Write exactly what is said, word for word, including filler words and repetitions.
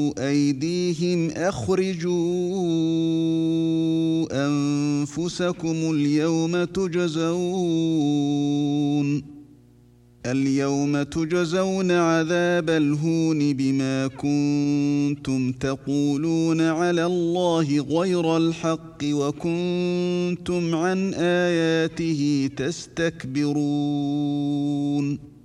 أيديهم أخرجوا أنفسكم اليوم تجزون اليوم تجزون عذاب الهون بما كنتم تقولون على الله غير الحق وكنتم عن آياته تستكبرون